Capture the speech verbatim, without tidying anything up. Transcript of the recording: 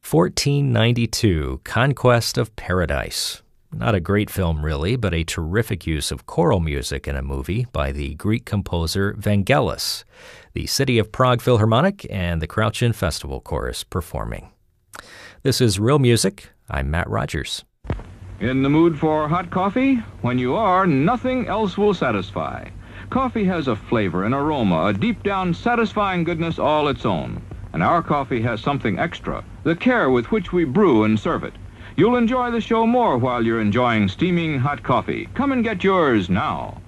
fourteen ninety-two, Conquest of Paradise. Not a great film, really, but a terrific use of choral music in a movie by the Greek composer Vangelis, the City of Prague Philharmonic, and the Crouch Inn Festival Chorus performing. This is Real Music. I'm Matt Rogers. In the mood for hot coffee? When you are, nothing else will satisfy. Coffee has a flavor, an aroma, a deep-down satisfying goodness all its own. And our coffee has something extra, the care with which we brew and serve it. You'll enjoy the show more while you're enjoying steaming hot coffee. Come and get yours now.